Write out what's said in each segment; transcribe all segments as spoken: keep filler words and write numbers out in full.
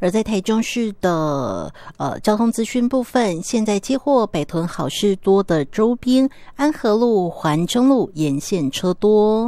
而在台中市的呃交通资讯部分，现在接获北屯好事多的周边安和路、环中路沿线车多。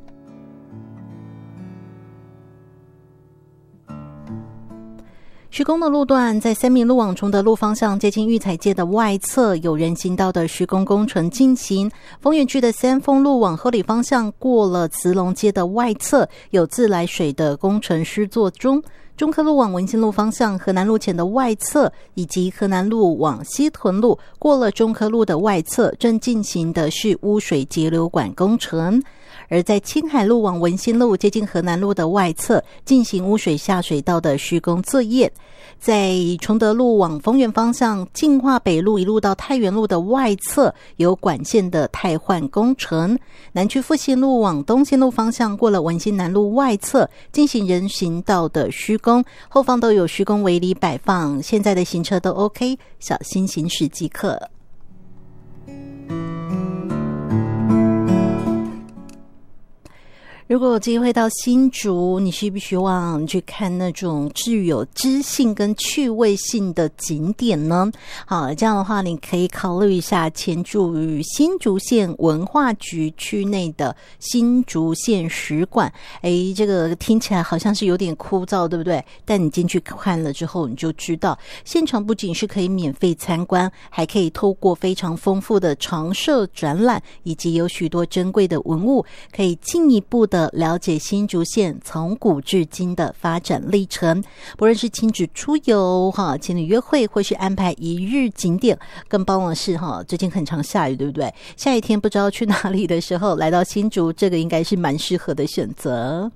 施工的路段在三民路往崇德路方向接近育才街的外侧有人行道的施工工程进行，丰原区的三丰路往后里方向过了慈龙街的外侧有自来水的工程施作中，中科路往文心路方向河南路前的外侧以及河南路往西屯路过了中科路的外侧正进行的是污水截流管工程。而在青海路往文心路接近河南路的外侧进行污水下水道的施工作业。在崇德路往丰原方向进化北路一路到太原路的外侧有管线的汰换工程。南区复兴路往东兴路方向过了文心南路外侧进行人行道的施工，后方都有施工围篱摆放，现在的行车都 OK， 小心行驶即可。如果有机会到新竹，你希不希望去看那种具有知性跟趣味性的景点呢？好，这样的话你可以考虑一下前驻于新竹县文化局区内的新竹县史馆。诶，这个听起来好像是有点枯燥，对不对？但你进去看了之后你就知道，现场不仅是可以免费参观，还可以透过非常丰富的常设展览以及有许多珍贵的文物，可以进一步的了解新竹县从古至今的发展历程。不论是亲子出游哈、情侣约会，或是安排一日景点，更棒的是哈，最近很常下雨，对不对？下雨天不知道去哪里的时候，来到新竹，这个应该是蛮适合的选择。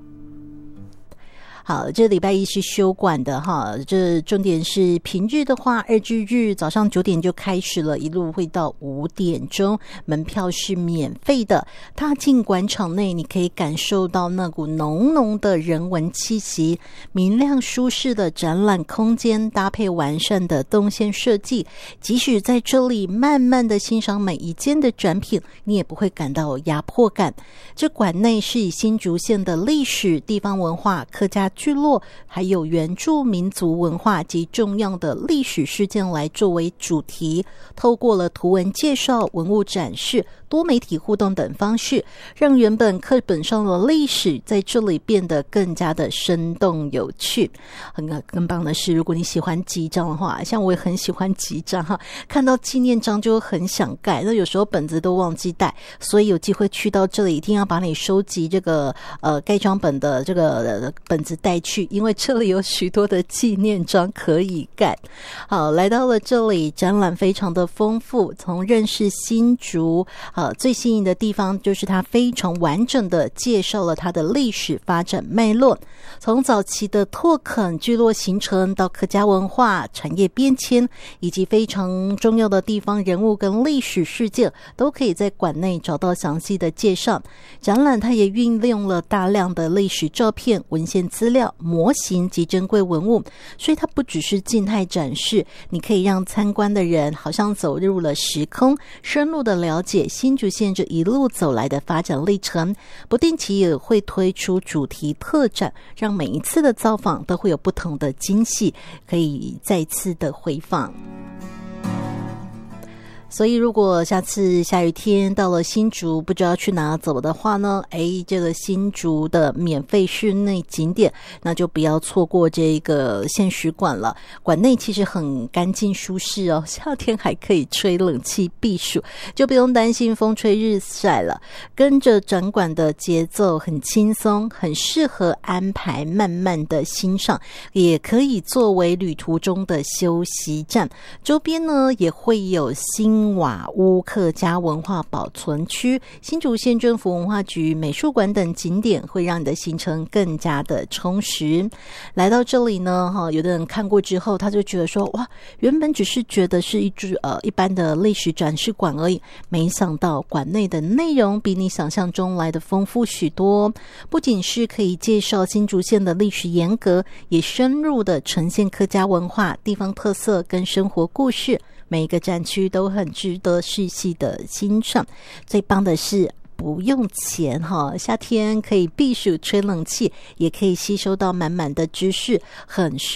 好，这礼拜一是休馆的哈，这重点是平日的话，二至日早上九点就开始了，一路会到五点钟，门票是免费的。踏进馆场内，你可以感受到那股浓浓的人文气息，明亮舒适的展览空间搭配完善的动线设计，即使在这里慢慢的欣赏每一件的展品，你也不会感到压迫感。这馆内是以新竹县的历史、地方文化、客家聚落还有原住民族文化及重要的历史事件来作为主题，透过了图文介绍、文物展示、多媒体互动等方式，让原本课本上的历史在这里变得更加的生动有趣。很更棒的是，如果你喜欢集章的话，像我也很喜欢集章哈，看到纪念章就很想盖，那有时候本子都忘记带，所以有机会去到这里，一定要把你收集这个呃盖章本的这个、呃、本子带去，因为这里有许多的纪念章可以盖。好，来到了这里，展览非常的丰富，从认识新竹呃最新颖的地方就是它非常完整的介绍了它的历史发展脉络，从早期的拓垦聚落形成到客家文化、产业变迁，以及非常重要的地方人物跟历史事件，都可以在馆内找到详细的介绍。展览它也运用了大量的历史照片、文献资料、模型及珍贵文物，所以它不只是静态展示，你可以让参观的人好像走入了时空，深入的了解新竹县这一路走来的发展历程。不定期也会推出主题特展，让每一次的造访都会有不同的惊喜，可以再次的回访。所以如果下次下雨天到了新竹不知道去哪走的话呢，诶，这个新竹的免费室内景点，那就不要错过这个县史馆了。馆内其实很干净舒适哦，夏天还可以吹冷气避暑，就不用担心风吹日晒了。跟着展馆的节奏很轻松，很适合安排慢慢的欣赏，也可以作为旅途中的休息站。周边呢也会有新瓦屋客家文化保存区、新竹县政府文化局美术馆等景点，会让你的行程更加的充实。来到这里呢，有的人看过之后，他就觉得说，哇，原本只是觉得是一只呃一般的历史展示馆而已，没想到馆内的内容比你想象中来的丰富许多。不仅是可以介绍新竹县的历史沿革，也深入的呈现客家文化、地方特色跟生活故事。每一个展区都很值得细细的欣赏。最棒的是不用钱哈，夏天可以避暑吹冷气，也可以吸收到满满的知识，很适